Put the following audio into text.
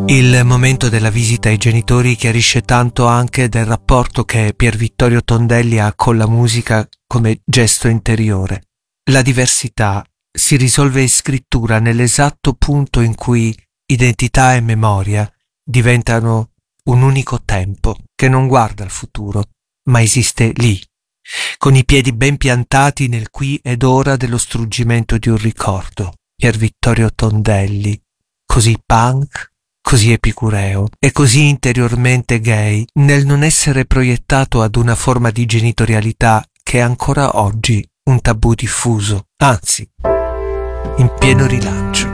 Il momento della visita ai genitori chiarisce tanto anche del rapporto che Pier Vittorio Tondelli ha con la musica come gesto interiore. La diversità si risolve in scrittura nell'esatto punto in cui identità e memoria diventano un unico tempo che non guarda al futuro, ma esiste lì, con i piedi ben piantati nel qui ed ora dello struggimento di un ricordo. Pier Vittorio Tondelli, così punk, così epicureo e così interiormente gay nel non essere proiettato ad una forma di genitorialità che è ancora oggi un tabù diffuso, anzi, in pieno rilancio.